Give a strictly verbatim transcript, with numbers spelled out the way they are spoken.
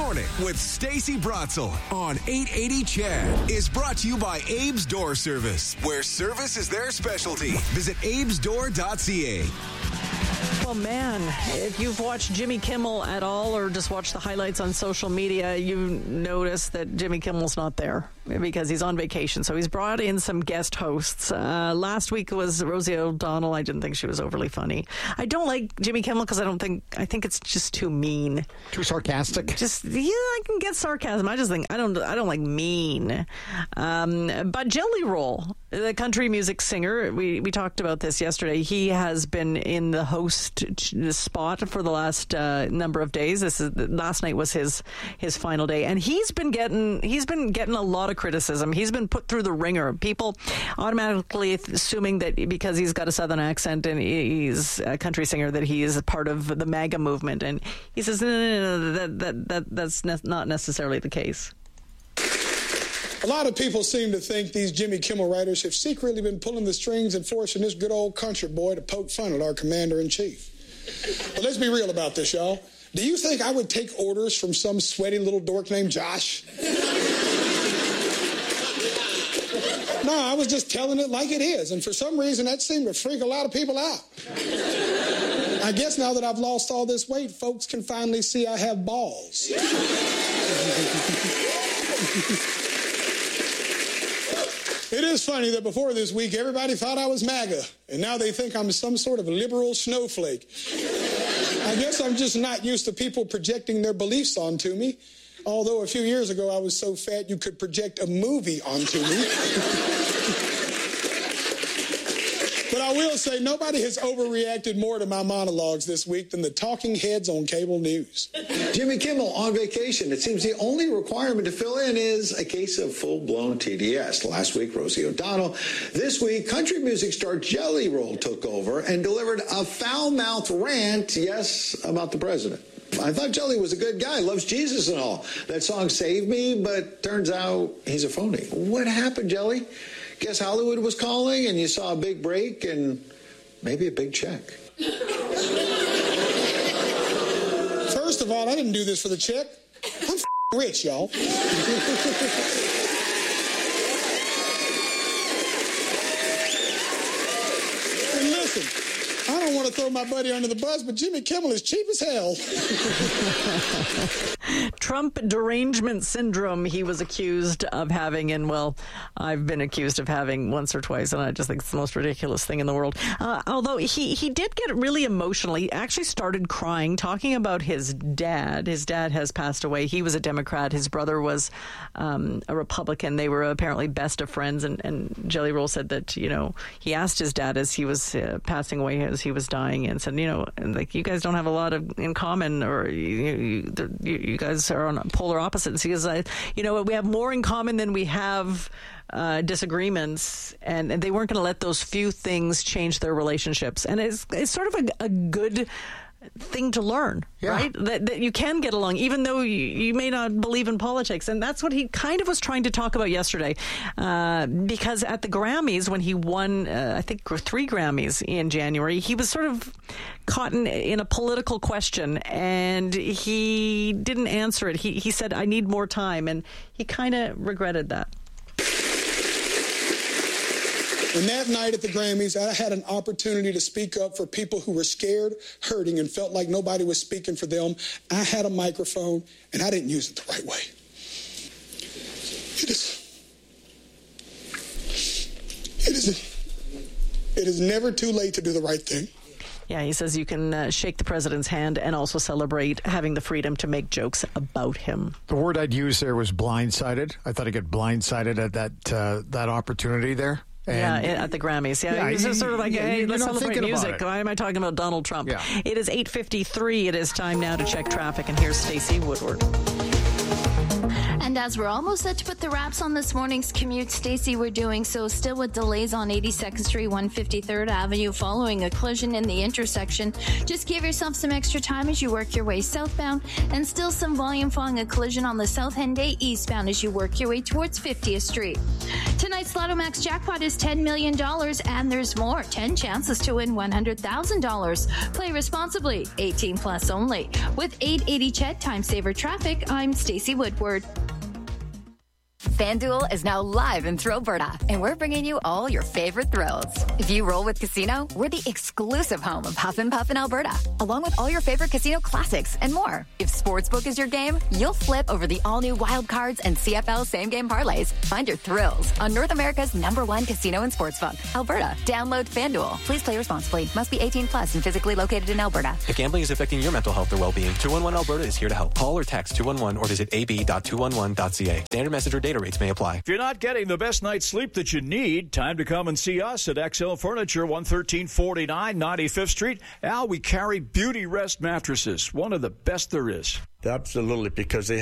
Morning with Stacey Bratzel on eight eighty C H E D is brought to you by Abe's Door Service, where service is their specialty. Visit abes door dot c a. Well, man, if you've watched Jimmy Kimmel at all or just watched the highlights on social media, you notice that Jimmy Kimmel's not there because he's on vacation. So he's brought in some guest hosts. Uh, last week was Rosie O'Donnell. I didn't think she was overly funny. I don't like Jimmy Kimmel because I don't think, I think it's just too mean. Too sarcastic? Just, yeah, I can get sarcasm. I just think, I don't, I don't like mean. Um, but Jelly Roll, the country music singer, we, we talked about this yesterday. He has been in the host spot for the last uh, number of days. This is last night was his his final day, and he's been getting he's been getting a lot of criticism. He's been put through the ringer. People automatically assuming that because he's got a southern accent and he's a country singer that he is a part of the MAGA movement, and he says no, no, no, no that that that that's ne- not necessarily the case. A lot of people seem to think these Jimmy Kimmel writers have secretly been pulling the strings and forcing this good old country boy to poke fun at our commander-in-chief. But let's be real about this, y'all. Do you think I would take orders from some sweaty little dork named Josh? No, I was just telling it like it is, and for some reason that seemed to freak a lot of people out. I guess now that I've lost all this weight, folks can finally see I have balls. It is funny that before this week, everybody thought I was MAGA, and now they think I'm some sort of liberal snowflake. I guess I'm just not used to people projecting their beliefs onto me, although a few years ago I was so fat you could project a movie onto me. But I will say nobody has overreacted more to my monologues this week than the talking heads on cable news. Jimmy Kimmel on vacation. It seems the only requirement to fill in is a case of full-blown T D S. Last week, Rosie O'Donnell. This week, country music star Jelly Roll took over and delivered a foul-mouthed rant, yes, about the president. I thought Jelly was a good guy, loves Jesus and all. That song saved me, but turns out he's a phony. What happened, Jelly? Guess Hollywood was calling and you saw a big break and maybe a big check. First of all, I didn't do this for the check. I'm f***ing rich, y'all. And listen, I don't want to throw my buddy under the bus, but Jimmy Kimmel is cheap as hell. Trump derangement syndrome he was accused of having, and well, I've been accused of having once or twice, and I just think it's the most ridiculous thing in the world. Uh, although he, he did get really emotional. He actually started crying, talking about his dad. His dad has passed away. He was a Democrat. His brother was um, a Republican. They were apparently best of friends, and, and Jelly Roll said that, you know, he asked his dad as he was uh, passing away, as he was dying, and said, you know, like, you guys don't have a lot of in common, or you, you, you guys are on polar opposites. Because I, you know, we have more in common than we have uh, disagreements, and, and they weren't going to let those few things change their relationships. And it's it's sort of a, a good thing to learn, yeah. right? That, that you can get along, even though you, you may not believe in politics. And that's what he kind of was trying to talk about yesterday. Uh, because at the Grammys, when he won, uh, I think, three Grammys in January, he was sort of caught in, in a political question, and he didn't answer it. He, he said, I need more time. And he kind of regretted that. And that night at the Grammys, I had an opportunity to speak up for people who were scared, hurting, and felt like nobody was speaking for them. I had a microphone, and I didn't use it the right way. It is... It is... It is never too late to do the right thing. Yeah, he says you can uh, shake the president's hand and also celebrate having the freedom to make jokes about him. The word I'd use there was blindsided. I thought I'd get blindsided at that uh, that opportunity there. And yeah, at the Grammys. Yeah, yeah it's just sort of like, yeah, hey, let's celebrate music. It. Why am I talking about Donald Trump? Yeah. It is eight fifty-three. It is time now to check traffic, and here's Stacey Woodward. And And as we're almost set to put the wraps on this morning's commute, Stacey, we're doing so still with delays on eighty-second Street, one hundred fifty-third Avenue following a collision in the intersection. Just give yourself some extra time as you work your way southbound, and still some volume following a collision on the South Henday eastbound as you work your way towards fiftieth Street. Tonight's Lotto Max jackpot is ten million dollars, and there's more. ten chances to win one hundred thousand dollars. Play responsibly. eighteen plus only. With eight eighty Ched Time Saver Traffic, I'm Stacey Woodward. FanDuel is now live in Thrillberta, and we're bringing you all your favorite thrills. If you roll with Casino, we're the exclusive home of Huff and Puff in Alberta, along with all your favorite casino classics and more. If Sportsbook is your game, you'll flip over the all-new Wild Cards and C F L same-game parlays. Find your thrills on North America's number one casino and sportsbook, Alberta. Download FanDuel. Please play responsibly. Must be eighteen plus and physically located in Alberta. If gambling is affecting your mental health or well-being, two one one Alberta is here to help. Call or text two one one or visit a b dot two one one dot c a. Standard message or data rates may apply. If you're not getting the best night's sleep that you need, time to come and see us at X L Furniture, one thirteen forty-nine ninety-fifth Street. Al, we carry Beauty Rest mattresses, one of the best there is. Absolutely, because they